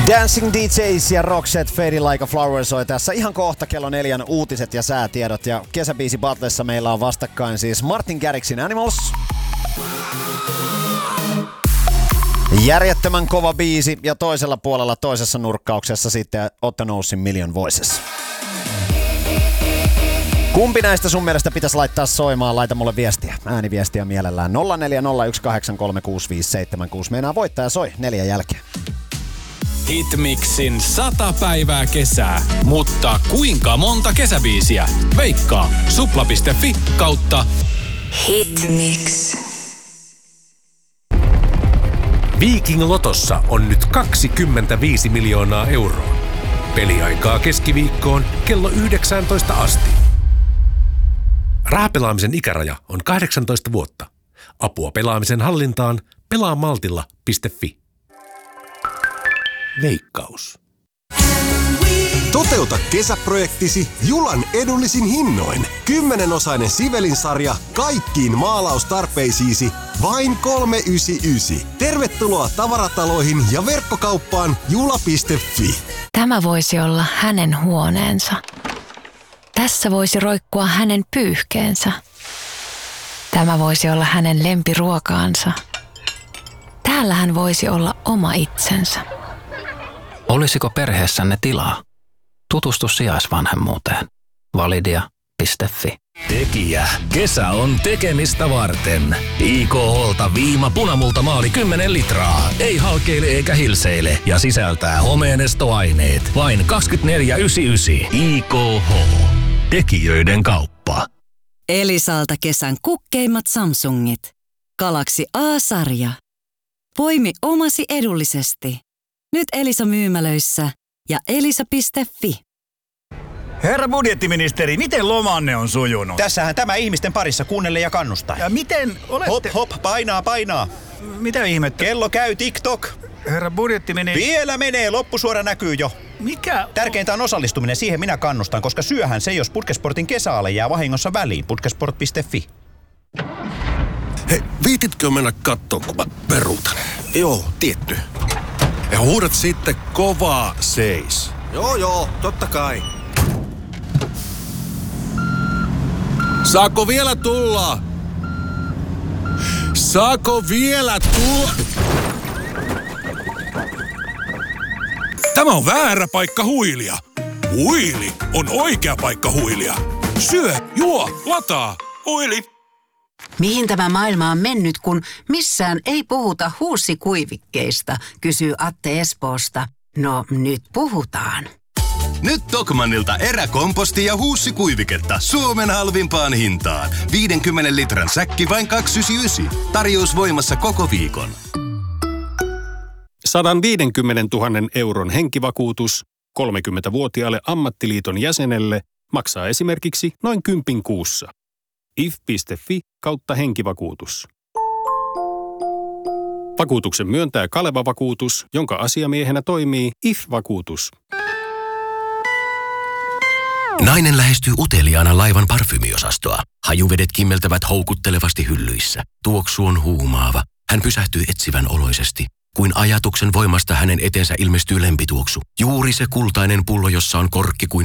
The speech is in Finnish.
Dancing DJs ja Roxette Fading Like a Flower soi tässä ihan kohta kello 4 uutiset ja säätiedot. Ja kesäbiisi Batlessa meillä on vastakkain siis Martin Garrixin Animals. Järjettömän kova biisi ja toisella puolella toisessa nurkkauksessa sitten Otto Nosein Million Voices. Kumpi näistä sun mielestä pitäisi laittaa soimaan? Laita mulle viestiä. Ääniviestiä mielellään 0401836576. Meinaa voittaja soi 4 jälkeen. Hitmixin 100 päivää kesää. Mutta kuinka monta kesäbiisiä? Veikkaa supla.fi/Hitmix. Viking Lotossa on nyt 25 miljoonaa euroa. Peliaikaa keskiviikkoon kello 19 asti. Rahapelaamisen ikäraja on 18 vuotta. Apua pelaamisen hallintaan pelaamaltilla.fi. Veikkaus. Toteuta kesäprojektisi Julan edullisin hinnoin. 10-osainen Sivelin-sarja kaikkiin maalaustarpeisiisi vain 399. Tervetuloa tavarataloihin ja verkkokauppaan jula.fi. Tämä voisi olla hänen huoneensa. Tässä voisi roikkua hänen pyyhkeensä. Tämä voisi olla hänen lempiruokaansa. Täällä hän voisi olla oma itsensä. Olisiko perheessänne tilaa? Tutustu sijaisvanhemmuuteen. Validia.fi. Tekijä. Kesä on tekemistä varten. IKH:lta viima punamultamaali 10 litraa. Ei halkeile eikä hilseile ja sisältää homeenestoaineet. Vain 24,99. IKH. Tekijöiden kauppa. Elisalta kesän kukkeimmat Samsungit. Galaxy A-sarja. Poimi omasi edullisesti. Nyt Elisa myymälöissä ja elisa.fi. Herra budjettiministeri, miten lomanne on sujunut? Tässähän tämä ihmisten parissa kuunnelle ja kannustaa. Ja miten olette... Hop, painaa. Mitä ihmettä? Kello käy TikTok. Herra budjettiministeri... Vielä menee, loppusuora näkyy jo. Mikä? Tärkeintä on osallistuminen, siihen minä kannustan, koska syöhän se, jos Putkesportin kesäale jää vahingossa väliin. Putkesport.fi. Hei, viititkö mennä kattoon, kun mä peruutan? Joo, tietty. Ja huudat sitten kovaa seis. Joo, totta kai. Saako vielä tulla? Saako vielä tulla? Tämä on väärä paikka huilia. Huili on oikea paikka huilia. Syö, juo, lataa. Huili. Mihin tämä maailma on mennyt, kun missään ei puhuta huussikuivikkeista, kysyy Atte Espoosta. No, nyt puhutaan. Nyt Tokmannilta eräkomposti ja huussikuiviketta Suomen halvimpaan hintaan. 50 litran säkki vain 299. Tarjous voimassa koko viikon. 150 000 euron henkivakuutus 30-vuotiaalle ammattiliiton jäsenelle maksaa esimerkiksi noin 10 kuussa. if.fi/henkivakuutus. Vakuutuksen myöntää Kaleva Vakuutus, jonka asiamiehenä toimii IF-vakuutus. Nainen lähestyy uteliaana laivan parfymiosastoa. Hajuvedet kimmeltävät houkuttelevasti hyllyissä. Tuoksu on huumaava. Hän pysähtyy etsivän oloisesti. Kuin ajatuksen voimasta hänen eteensä ilmestyy lempituoksu. Juuri se kultainen pullo, jossa on korkki kuin